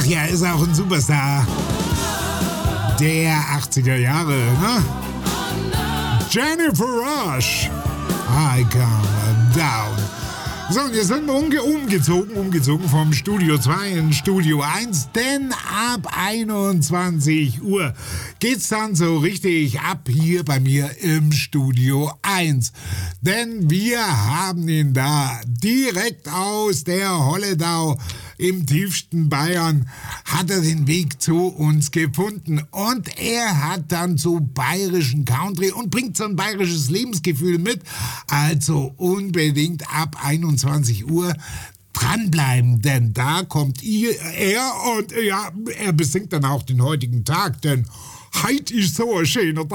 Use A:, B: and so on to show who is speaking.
A: ja, ist auch ein Superstar der 80er Jahre, ne? Jennifer Rush. I come down. So, und jetzt sind wir umgezogen vom Studio 2 in Studio 1, denn ab 21 Uhr geht's dann so richtig ab hier bei mir im Studio 1. Denn wir haben ihn da direkt aus der Holledau im tiefsten Bayern, hat er den Weg zu uns gefunden. Und er hat dann so bayerischen Country und bringt so ein bayerisches Lebensgefühl mit. Also unbedingt ab 21 Uhr dranbleiben, denn da kommt er und ja, er besingt dann auch den heutigen Tag, denn heute ist so ein schöner Tag.